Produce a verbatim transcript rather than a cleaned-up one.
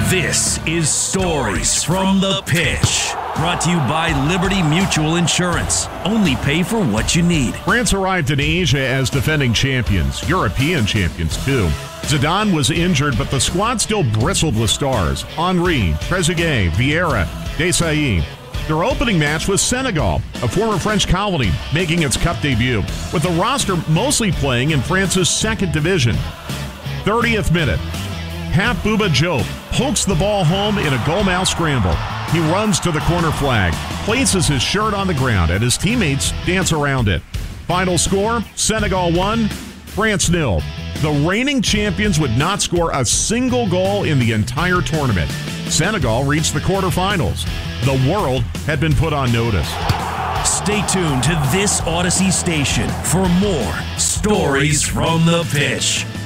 This is Stories from the Pitch. Brought to you by Liberty Mutual Insurance. Only pay for what you need. France arrived in Asia as defending champions, European champions too. Zidane was injured, but the squad still bristled with stars. Henry, Trezeguet, Vieira, Desailly. Their opening match was Senegal, a former French colony, making its cup debut, with the roster mostly playing in France's second division. thirtieth minute. Pape Bouba Diop pokes the ball home in a goal-mouth scramble. He runs to the corner flag, places his shirt on the ground, and his teammates dance around it. Final score, Senegal one, France nil. The reigning champions would not score a single goal in the entire tournament. Senegal reached the quarterfinals. The world had been put on notice. Stay tuned to this Odyssey station for more Stories from the Pitch.